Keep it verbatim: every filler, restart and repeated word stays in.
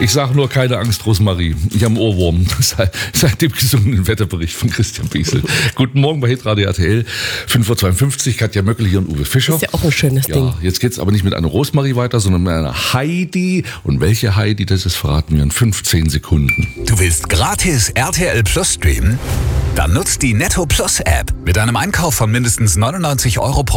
Ich sage nur, keine Angst, Rosmarie. Ich habe einen Ohrwurm seit, seit dem gesungenen Wetterbericht von Christian Biesel. Guten Morgen bei Hitradio R T L. fünf Uhr zweiundfünfzig, Katja Möckel hier und Uwe Fischer. Das ist ja auch ein schönes ja, Ding. Jetzt geht's aber nicht mit einer Rosmarie weiter, sondern mit einer Heidi. Und welche Heidi, das ist, verraten wir in fünfzehn Sekunden. Du willst gratis R T L Plus streamen? Dann nutzt die Netto Plus App. Mit einem Einkauf von mindestens neunundneunzig Euro pro